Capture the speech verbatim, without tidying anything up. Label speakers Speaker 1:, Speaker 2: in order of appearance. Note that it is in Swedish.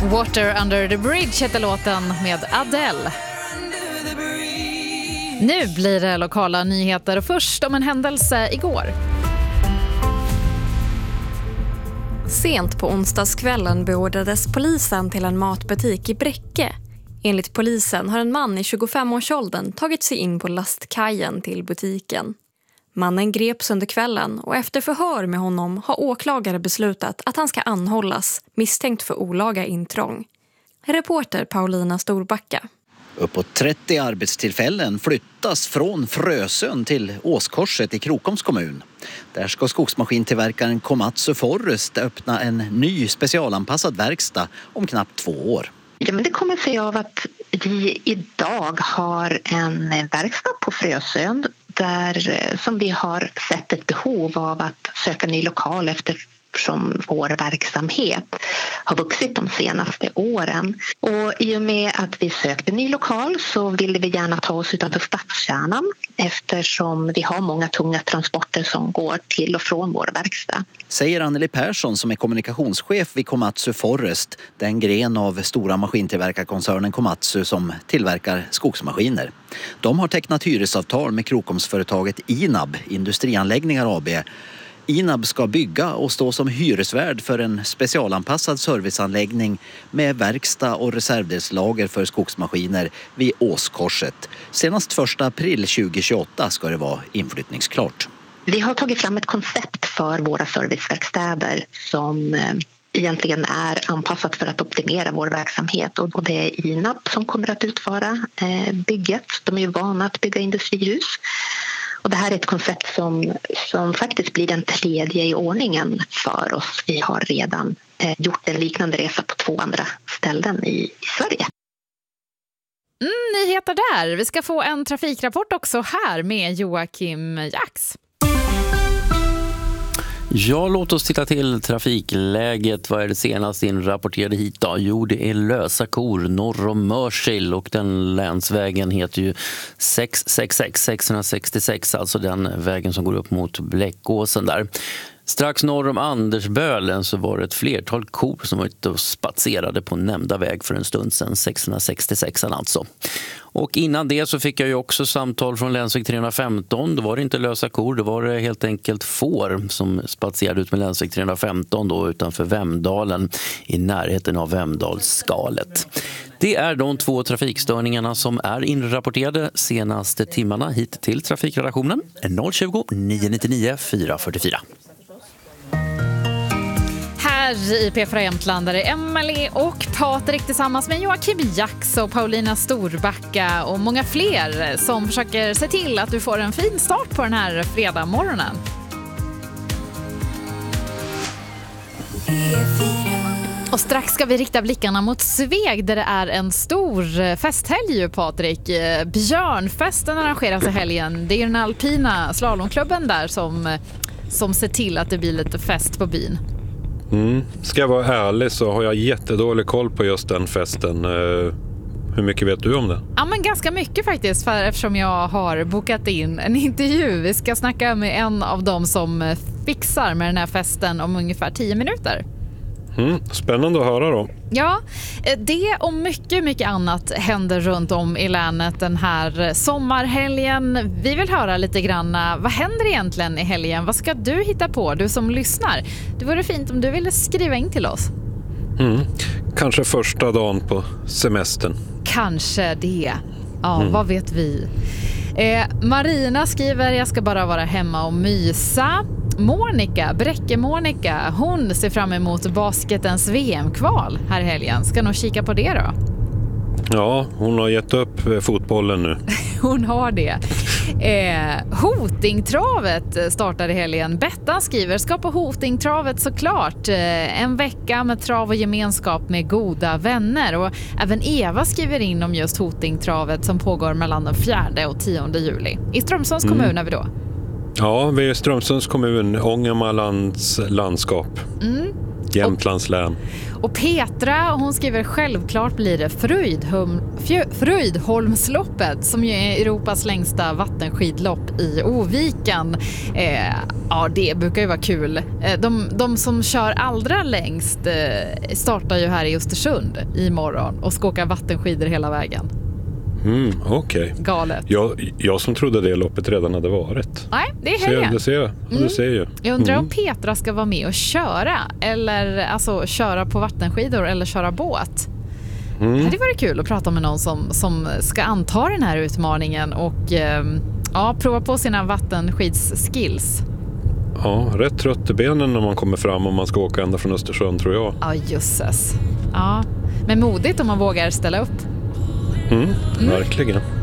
Speaker 1: Water Under the Bridge heter låten med Adele. Nu blir det lokala nyheter och först om en händelse igår.
Speaker 2: Sent på onsdagskvällen beordrades polisen till en matbutik i Bräcke. Enligt polisen har en man i tjugofem-årsåldern tagit sig in på lastkajen till butiken. Mannen greps under kvällen och efter förhör med honom har åklagare beslutat att han ska anhållas misstänkt för olaga intrång. Reporter Paulina Storbacka.
Speaker 3: Uppåt trettio arbetstillfällen flyttas från Frösön till Åskorset i Krokoms kommun. Där ska skogsmaskintillverkaren Komatsu Forest öppna en ny specialanpassad verkstad om knappt två år.
Speaker 4: Ja, men det kommer sig av att vi idag har en verkstad på Frösön där som vi har sett ett behov av att söka ny lokal eftersom vår verksamhet har vuxit de senaste åren. Och i och med att vi sökte ny lokal så ville vi gärna ta oss utanför stadskärnan eftersom vi har många tunga transporter som går till och från vår verkstad.
Speaker 3: Säger Anneli Persson som är kommunikationschef vid Komatsu Forest, den gren av stora maskintillverkarkoncernen Komatsu som tillverkar skogsmaskiner. De har tecknat hyresavtal med Krokomsföretaget Inab, Industrianläggningar A B. Inab ska bygga och stå som hyresvärd för en specialanpassad serviceanläggning med verkstad och reservdelslager för skogsmaskiner vid Åskorset. Senast första april tjugohundratjugoåtta ska det vara inflyttningsklart.
Speaker 4: Vi har tagit fram ett koncept för våra serviceverkstäder som egentligen är anpassat för att optimera vår verksamhet. Och det är Inab som kommer att utföra bygget. De är ju vana att bygga industrihus. Och det här är ett koncept som, som faktiskt blir den tredje i ordningen för oss. Vi har redan eh, gjort en liknande resa på två andra ställen i, i Sverige.
Speaker 1: Mm, nyheter där. Vi ska få en trafikrapport också här med Joakim Jax.
Speaker 5: Ja, låt oss titta till trafikläget. Vad är det senaste inrapporterade hit då? Jo, det är lösa kor norr om Mörsil och den länsvägen heter ju sex sex sex sexhundrasextiosex, alltså den vägen som går upp mot Bläckåsen där. Strax norr om Andersbölen så var det ett flertal kor som var ute och spatserade på nämnda väg för en stund sedan, sexhundrasextiosex alltså. Och innan det så fick jag ju också samtal från länsväg trehundrafemton. Då var det inte lösa kor, det var det helt enkelt får som spatserade ut med länsväg trehundrafemton då utanför Vemdalen i närheten av Vemdalsskalet. Det är de två trafikstörningarna som är inrapporterade senaste timmarna hit till trafikredaktionen noll tjugo, nio nittionio, fyra fyrtiofyra.
Speaker 1: Här i P fyra Jämtland är det Emelie och Patrik tillsammans med Joakim Jax och Paulina Storbacka och många fler som försöker se till att du får en fin start på den här fredag morgonen. Och strax ska vi rikta blickarna mot Sveg där det är en stor festhelg ju, Patrik. Björnfesten arrangeras i helgen. Det är den alpina slalomklubben där som, som ser till att det blir lite fest på byn.
Speaker 6: Mm. Ska jag vara ärlig så har jag jättedålig koll på just den festen. Hur mycket vet du om det?
Speaker 1: Ja, men ganska mycket faktiskt, för eftersom jag har bokat in en intervju. Vi ska snacka med en av dem som fixar med den här festen om ungefär tio minuter.
Speaker 6: Mm, spännande att höra då.
Speaker 1: Ja, det och mycket, mycket annat händer runt om i länet den här sommarhelgen. Vi vill höra lite grann, vad händer egentligen i helgen? Vad ska du hitta på, du som lyssnar? Det vore fint om du ville skriva in till oss.
Speaker 6: Mm, kanske första dagen på semestern.
Speaker 1: Kanske det. Ja, mm. Vad vet vi? Eh, Marina skriver, jag ska bara vara hemma och mysa. Monica, Bräcke-Monica, hon ser fram emot basketens V M-kval här i helgen. Ska nog kika på det då?
Speaker 6: Ja, hon har gett upp fotbollen nu.
Speaker 1: Hon har det. Eh, Hotingtravet startar i helgen. Bettan skriver, ska på Hotingtravet såklart. Eh, en vecka med trav och gemenskap med goda vänner. Och även Eva skriver in om just Hotingtravet som pågår mellan den fjärde och tionde juli. I Strömsunds kommun mm. är vi då.
Speaker 6: Ja, vi är Strömsunds kommun, Ångermanlands landskap.
Speaker 1: Mm.
Speaker 6: Jämtlands län.
Speaker 1: Och Petra, hon skriver självklart blir det Fröjdholm, Fjö, Fröjdholmsloppet som ju är Europas längsta vattenskidlopp i Oviken. Eh, ja, det brukar ju vara kul. Eh, de, de som kör allra längst eh, startar ju här i Östersund imorgon och ska åka vattenskidor hela vägen.
Speaker 6: Mm, okej. Okay.
Speaker 1: Galet.
Speaker 6: Jag, jag som trodde det loppet redan hade varit.
Speaker 1: Nej, det är helgen.
Speaker 6: Det ser jag.
Speaker 1: Mm.
Speaker 6: Det ser jag.
Speaker 1: Jag undrar
Speaker 6: mm.
Speaker 1: om Petra ska vara med och köra. Eller alltså köra på vattenskidor eller köra båt. Mm. Det hade varit kul att prata med någon som, som ska anta den här utmaningen och eh, ja, prova på sina vattenskidsskills.
Speaker 6: Ja, rätt trött i benen när man kommer fram om man ska åka ända från Östersund, tror jag.
Speaker 1: Ja, jösses. Ja, men modigt om man vågar ställa upp.
Speaker 6: Mm, mm. Verkligen.